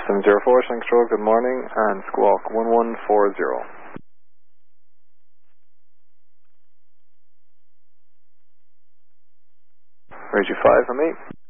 704, Shankstroll, good morning, and squawk 1140. Radio 5 on me.